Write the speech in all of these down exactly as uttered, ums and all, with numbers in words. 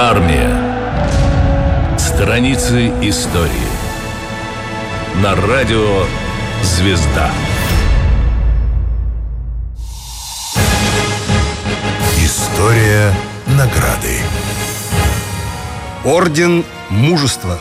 Армия. Страницы истории. На радио «Звезда». История награды. Орден Мужества.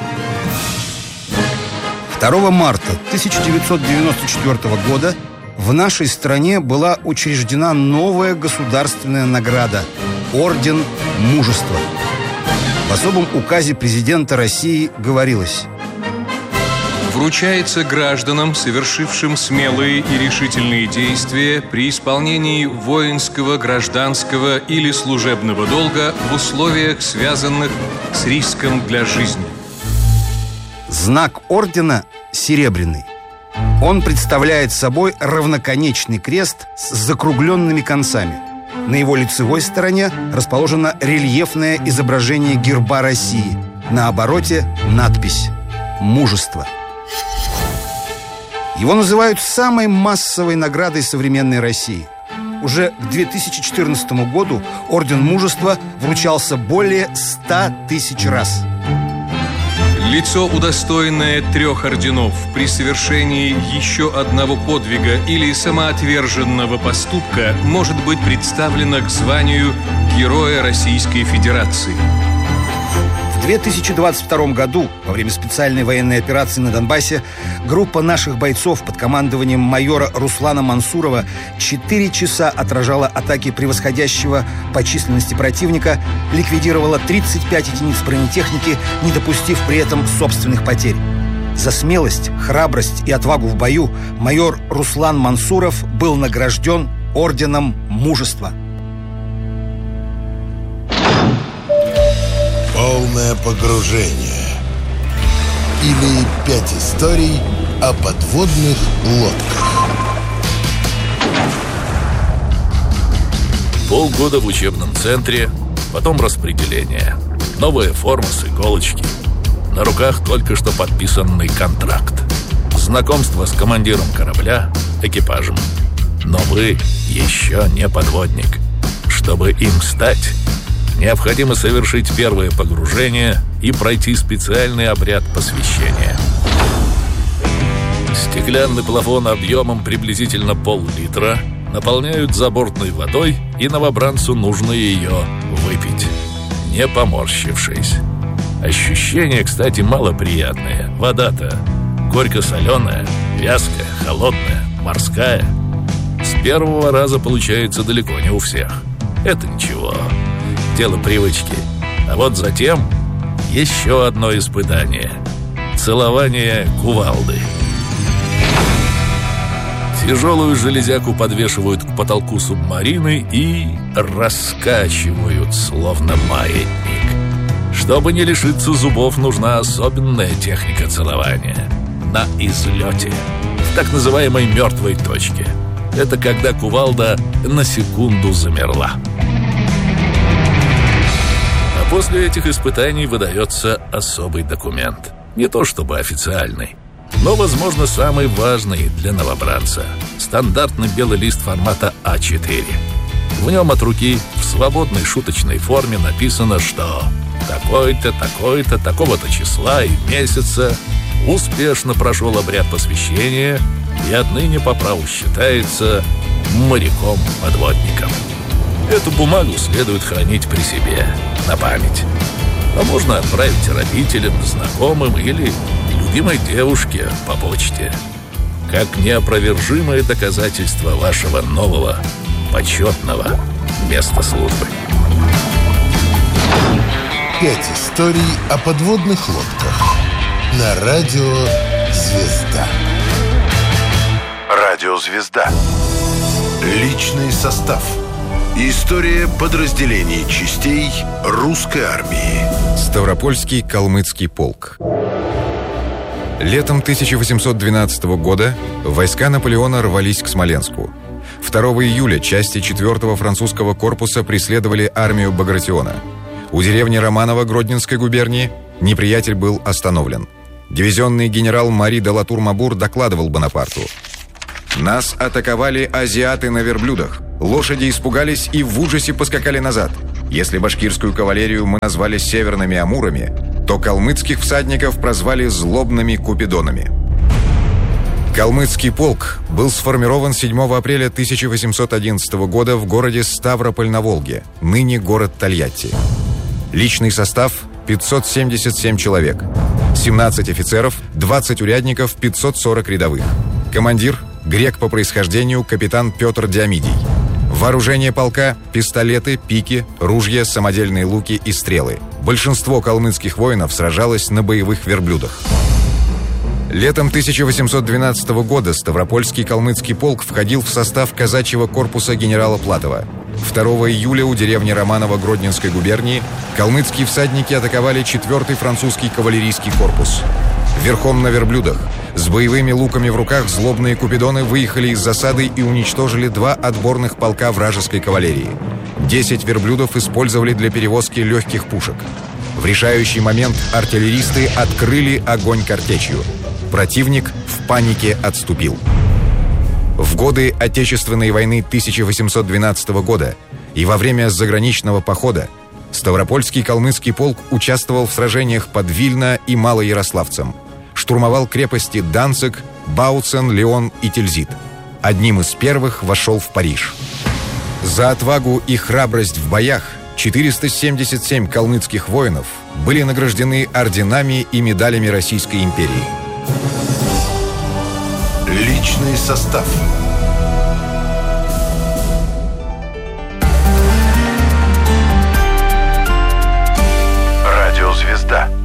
второго марта тысяча девятьсот девяносто четвёртого года в нашей стране была учреждена новая государственная награда – Орден Мужества. В особом указе президента России говорилось: вручается гражданам, совершившим смелые и решительные действия при исполнении воинского, гражданского или служебного долга в условиях, связанных с риском для жизни. Знак ордена серебряный. Он представляет собой равноконечный крест с закругленными концами. На его лицевой стороне расположено рельефное изображение герба России. На обороте надпись «Мужество». Его называют самой массовой наградой современной России. Уже к две тысячи четырнадцатому году Орден Мужества вручался более ста тысяч раз. Лицо, удостоенное трех орденов при совершении еще одного подвига или самоотверженного поступка, может быть представлено к званию Героя Российской Федерации. В две тысячи двадцать втором году, во время специальной военной операции на Донбассе, группа наших бойцов под командованием майора Руслана Мансурова четыре часа отражала атаки превосходящего по численности противника, ликвидировала тридцать пять единиц бронетехники, не допустив при этом собственных потерь. За смелость, храбрость и отвагу в бою майор Руслан Мансуров был награжден Орденом Мужества. Полное погружение. Или пять историй о подводных лодках. Полгода в учебном центре, потом распределение. Новая форма с иголочки. На руках только что подписанный контракт. Знакомство с командиром корабля, экипажем. Но вы еще не подводник. Чтобы им стать, необходимо совершить первое погружение и пройти специальный обряд посвящения. Стеклянный плафон объемом приблизительно пол-литра наполняют забортной водой, и новобранцу нужно ее выпить, не поморщившись. Ощущения, кстати, малоприятные. Вода-то горько-соленая, вязкая, холодная, морская. С первого раза получается далеко не у всех. Это ничего. Дело привычки. А вот затем еще одно испытание. Целование кувалды. Тяжелую железяку подвешивают к потолку субмарины и раскачивают, словно маятник. Чтобы не лишиться зубов, нужна особенная техника целования. На излете. В так называемой мертвой точке. Это когда кувалда на секунду замерла. После этих испытаний выдается особый документ. Не то чтобы официальный, но, возможно, самый важный для новобранца. Стандартный белый лист формата а четыре. В нем от руки в свободной шуточной форме написано, что такой-то, такой-то, такого-то числа и месяца успешно прошел обряд посвящения и отныне по праву считается моряком-подводником. Эту бумагу следует хранить при себе, на память. А можно отправить родителям, знакомым или любимой девушке по почте. Как неопровержимое доказательство вашего нового, почетного места службы. Пять историй о подводных лодках. На радио «Звезда». Радио «Звезда». Личный состав. История подразделений частей русской армии. Ставропольский калмыцкий полк. Летом тысяча восемьсот двенадцатого года войска Наполеона рвались к Смоленску. второго июля части четвёртого французского корпуса преследовали армию Багратиона. У деревни Романово Гродненской губернии неприятель был остановлен. Дивизионный генерал Мари де Латур-Мабур докладывал Бонапарту: «Нас атаковали азиаты на верблюдах. Лошади испугались и в ужасе поскакали назад. Если башкирскую кавалерию мы назвали северными амурами, то калмыцких всадников прозвали злобными купидонами. Калмыцкий полк был сформирован седьмого апреля тысяча восемьсот одиннадцатого года в городе Ставрополь на Волге, ныне город Тольятти. Личный состав – пятьсот семьдесят семь человек, семнадцать офицеров, двадцать урядников, пятьсот сорок рядовых. Командир – грек по происхождению капитан Петр Диомидий. Вооружение полка – пистолеты, пики, ружья, самодельные луки и стрелы. Большинство калмыцких воинов сражалось на боевых верблюдах. Летом тысяча восемьсот двенадцатого года Ставропольский калмыцкий полк входил в состав казачьего корпуса генерала Платова. второго июля у деревни Романово Гродненской губернии калмыцкие всадники атаковали четвёртый французский кавалерийский корпус. Верхом на верблюдах, с боевыми луками в руках, злобные купидоны выехали из засады и уничтожили два отборных полка вражеской кавалерии. Десять верблюдов использовали для перевозки легких пушек. В решающий момент артиллеристы открыли огонь картечью. Противник в панике отступил. В годы Отечественной войны тысяча восемьсот двенадцатого года и во время заграничного похода Ставропольский калмыцкий полк участвовал в сражениях под Вильно и Малоярославцем. Штурмовал крепости Данциг, Бауцен, Леон и Тильзит. Одним из первых вошел в Париж. За отвагу и храбрость в боях четыреста семьдесят семь калмыцких воинов были награждены орденами и медалями Российской империи. Личный состав. Радиозвезда.